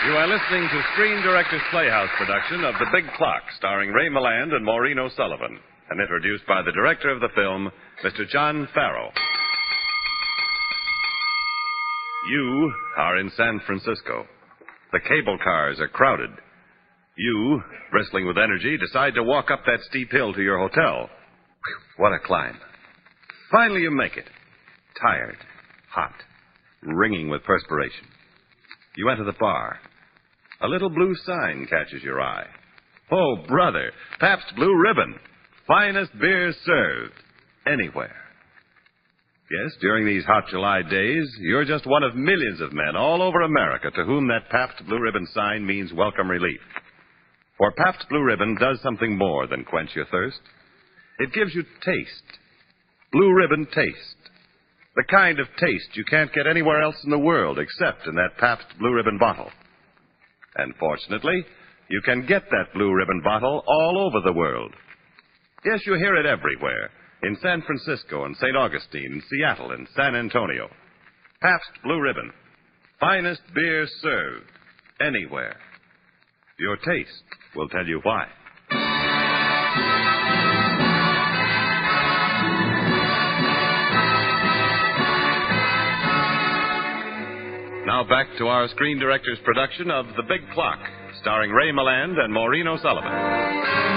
You are listening to Screen Directors Playhouse production of The Big Clock, starring Ray Milland and Maureen O'Sullivan, and introduced by the director of the film, Mr. John Farrow. You are in San Francisco. The cable cars are crowded. You, bristling with energy, decide to walk up that steep hill to your hotel. Whew, what a climb. Finally you make it. Tired, hot, wringing with perspiration. You enter the bar. A little blue sign catches your eye. Oh, brother, Pabst Blue Ribbon. Finest beer served anywhere. Yes, during these hot July days, you're just one of millions of men all over America to whom that Pabst Blue Ribbon sign means welcome relief. For Pabst Blue Ribbon does something more than quench your thirst. It gives you taste. Blue Ribbon taste. The kind of taste you can't get anywhere else in the world except in that Pabst Blue Ribbon bottle. And fortunately, you can get that Blue Ribbon bottle all over the world. Yes, you hear it everywhere. In San Francisco and St. Augustine and Seattle and San Antonio. Pabst Blue Ribbon. Finest beer served anywhere. Your taste will tell you why. Now back to our Screen Directors production of The Big Clock, starring Ray Milland and Maureen O'Sullivan.